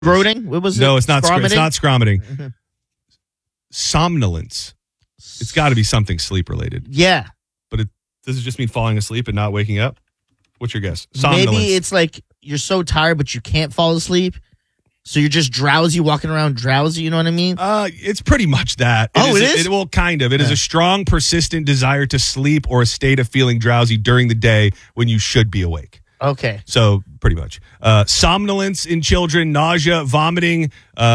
Groaning? What was it? No, it's not. It's not scromiting. Mm-hmm. Somnolence. It's got to be something sleep related. Yeah. But does it just mean falling asleep and not waking up? What's your guess? Somnolence. Maybe it's like you're so tired, but you can't fall asleep. So you're just drowsy, walking around drowsy, you know what I mean? It's pretty much that. It is? Well, kind of. It is a strong, persistent desire to sleep or a state of feeling drowsy during the day when you should be awake. Okay. So pretty much. Somnolence in children, nausea, vomiting,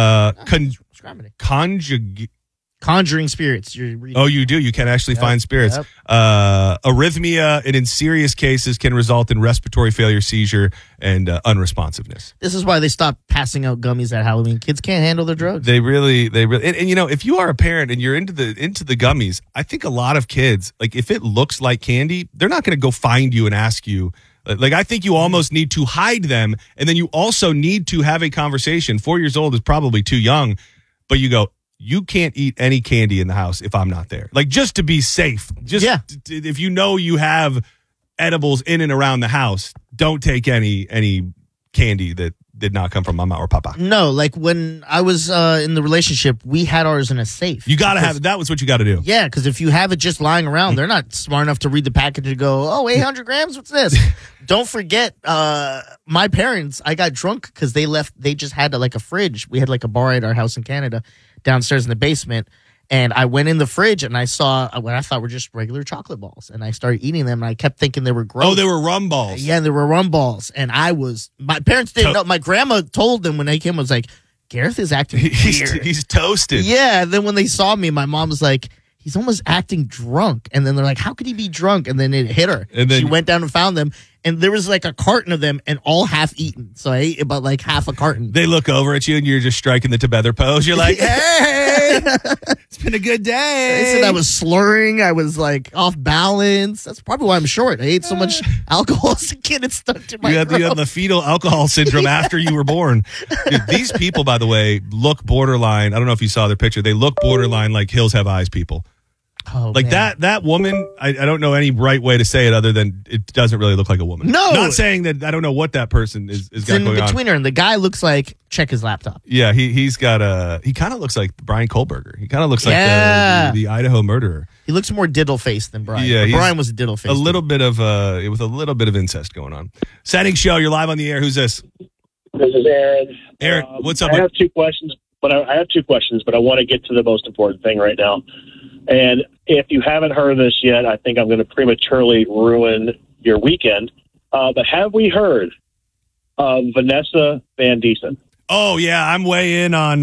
Conjuring spirits. Oh, you do? You can actually find spirits. Yep. Arrhythmia, and in serious cases can result in respiratory failure, seizure, and unresponsiveness. This is why they stopped passing out gummies at Halloween. Kids can't handle their drugs. They really, and you know, if you are a parent and you're into the gummies, I think a lot of kids, like if it looks like candy, they're not going to go find you and ask you. Like, I think you almost need to hide them, and then you also need to have a conversation. 4 years old is probably too young, but you go, you can't eat any candy in the house if I'm not there. Like, just to be safe. If you know you have edibles in and around the house, don't take any candy that did not come from mama or papa. No, like when I was in the relationship, we had ours in a safe. You got to have, that was what you got to do. Yeah, because if you have it just lying around, they're not smart enough to read the package and go, oh, 800 grams, what's this? Don't forget, my parents, I got drunk because they just had like a fridge. We had like a bar at our house in Canada downstairs in the basement. And I went in the fridge and I saw what I thought were just regular chocolate balls. And I started eating them and I kept thinking they were gross. Oh, they were rum balls. Yeah, they were rum balls. And my parents didn't know. My grandma told them when they came, was like, Gareth is acting weird. He's toasted. Yeah. And then when they saw me, my mom was like, he's almost acting drunk. And then they're like, how could he be drunk? And then it hit her. And then she went down and found them. And there was like a carton of them and all half eaten. So I ate about like half a carton. They look over at you and you're just striking the together pose. You're like, hey, it's been a good day. They said I was slurring. I was like off balance. That's probably why I'm short. I ate so much alcohol as a kid. It stuck to my throat. You have the fetal alcohol syndrome after you were born. Dude, these people, by the way, look borderline. I don't know if you saw their picture. They look borderline like Hills Have Eyes people. Oh, like man. that woman, I don't know any right way to say it other than it doesn't really look like a woman. No. Not saying that I don't know what that person is got in going on. between her, and the guy looks like, check his laptop. Yeah, he kind of looks like Brian Kohlberger. He kind of looks like the Idaho murderer. He looks more diddle faced than Brian. Yeah, Brian was a diddle face. With a little bit of incest going on. Setting show, you're live on the air. Who's this? This is Aaron. Aaron, what's up? I have two questions, but I want to get to the most important thing right now. And if you haven't heard this yet, I think I'm going to prematurely ruin your weekend. But have we heard of Vanessa Van Diesen? Oh, yeah, I'm way in on...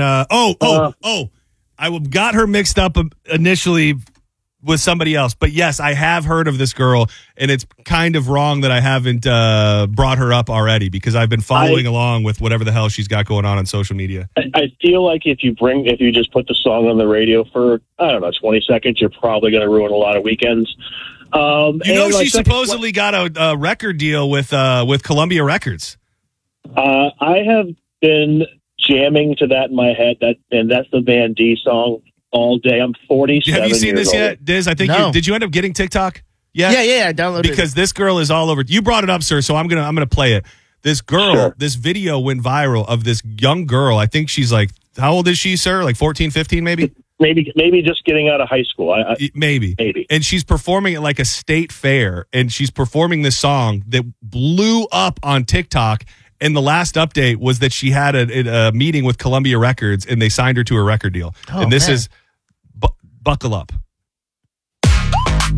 I got her mixed up initially with somebody else. But yes, I have heard of this girl, and it's kind of wrong that I haven't brought her up already because I've been following along with whatever the hell she's got going on social media. I feel like if you just put the song on the radio for, 20 seconds, you're probably going to ruin a lot of weekends. She supposedly got a record deal with Columbia Records. I have been jamming to that in my head, and that's the Van D song all day. I'm 47. Have you seen this yet, Diz? I think did you end up getting TikTok? Yeah, I downloaded it. Because this girl is all over. You brought it up, sir, so I'm gonna play it. This girl, This video went viral of this young girl. I think she's like, how old is she, sir? Like 14, 15 maybe? Maybe just getting out of high school. Maybe. And she's performing at like a state fair, and she's performing this song that blew up on TikTok. And the last update was that she had a meeting with Columbia Records, and they signed her to a record deal. And this is Buckle Up.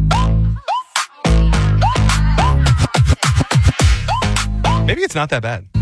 Maybe it's not that bad.